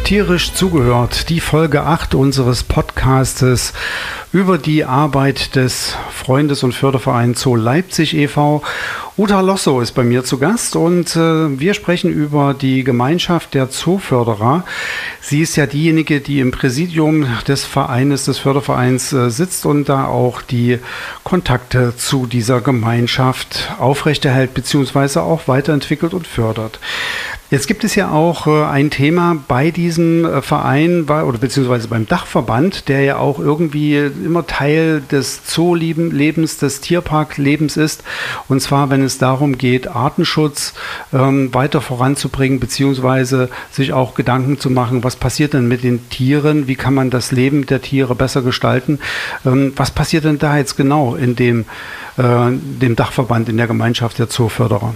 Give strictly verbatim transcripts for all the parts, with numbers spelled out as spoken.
Tierisch zugehört, die Folge acht unseres Podcastes über die Arbeit des Freundes- und Fördervereins Zoo Leipzig e V Uta Losso ist bei mir zu Gast und äh, wir sprechen über die Gemeinschaft der Zooförderer. Sie ist ja diejenige, die im Präsidium des Vereines, des Fördervereins äh, sitzt und da auch die Kontakte zu dieser Gemeinschaft aufrechterhält bzw. auch weiterentwickelt und fördert. Jetzt gibt es ja auch äh, ein Thema bei diesem äh, Verein bei, oder beziehungsweise beim Dachverband, der ja auch irgendwie immer Teil des Zoolebens, des Tierparklebens ist. Und zwar, wenn es darum geht, Artenschutz ähm, weiter voranzubringen, beziehungsweise sich auch Gedanken zu machen, was passiert denn mit den Tieren, wie kann man das Leben der Tiere besser gestalten. Ähm, was passiert denn da jetzt genau in dem, äh, dem Dachverband, in der Gemeinschaft der Zooförderer?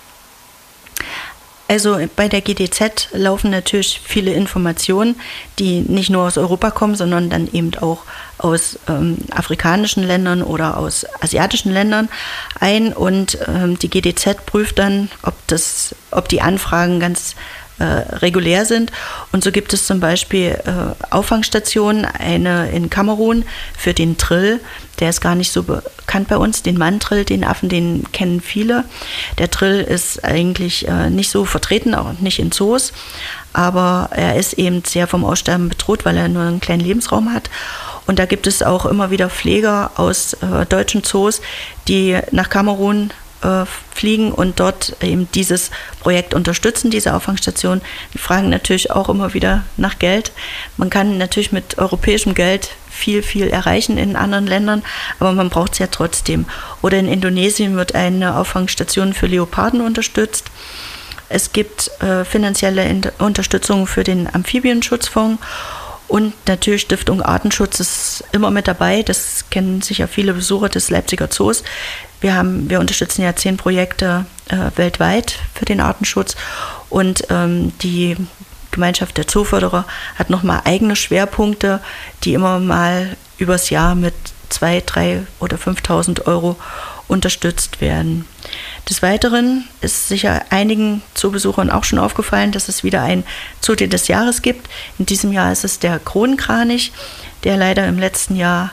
Also bei der G D Z laufen natürlich viele Informationen, die nicht nur aus Europa kommen, sondern dann eben auch aus ähm, afrikanischen Ländern oder aus asiatischen Ländern ein. Und ähm, die G D Z prüft dann, ob, das, ob die Anfragen ganz äh, regulär sind. Und so gibt es zum Beispiel äh, Auffangstationen, eine in Kamerun für den Trill. Der ist gar nicht so bekannt bei uns, den Mantrill, den Affen, den kennen viele. Der Trill ist eigentlich äh, nicht so vertreten, auch nicht in Zoos, aber er ist eben sehr vom Aussterben bedroht, weil er nur einen kleinen Lebensraum hat. Und da gibt es auch immer wieder Pfleger aus äh, deutschen Zoos, die nach Kamerun äh, fliegen und dort eben dieses Projekt unterstützen, diese Auffangstation. Die fragen natürlich auch immer wieder nach Geld. Man kann natürlich mit europäischem Geld viel, viel erreichen in anderen Ländern, aber man braucht es ja trotzdem. Oder in Indonesien wird eine Auffangstation für Leoparden unterstützt. Es gibt äh, finanzielle Inter- Unterstützung für den Amphibienschutzfonds und natürlich Stiftung Artenschutz ist immer mit dabei. Das kennen sicher viele Besucher des Leipziger Zoos. Wir, haben, wir unterstützen ja zehn Projekte äh, weltweit für den Artenschutz und ähm, die Gemeinschaft der Zooförderer hat nochmal eigene Schwerpunkte, die immer mal übers Jahr mit zweitausend, dreitausend oder fünftausend Euro unterstützt werden. Des Weiteren ist sicher einigen Zoobesuchern auch schon aufgefallen, dass es wieder ein Zootier des Jahres gibt. In diesem Jahr ist es der Kronenkranich, der leider im letzten Jahr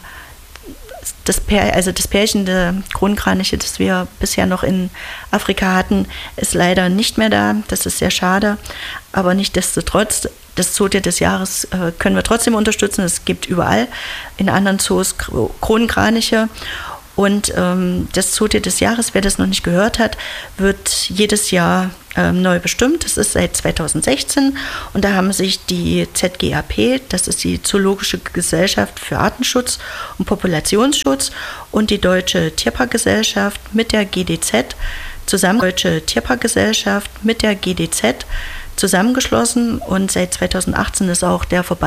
Das, Pär, also das Pärchen der Kronenkraniche, das wir bisher noch in Afrika hatten, ist leider nicht mehr da. Das ist sehr schade. Aber nichtsdestotrotz, das Zootier des Jahres äh, können wir trotzdem unterstützen. Es gibt überall in anderen Zoos Kronenkraniche. Und ähm, das Zootier des Jahres, wer das noch nicht gehört hat, wird jedes Jahr ähm, neu bestimmt. Das ist seit zweitausendsechzehn und da haben sich die Z G A P, das ist die Zoologische Gesellschaft für Artenschutz und Populationsschutz, und die Deutsche Tierparkgesellschaft mit der G D Z zusammen, Deutsche Tierparkgesellschaft mit der G D Z zusammengeschlossen, und seit zweitausendachtzehn ist auch der Verband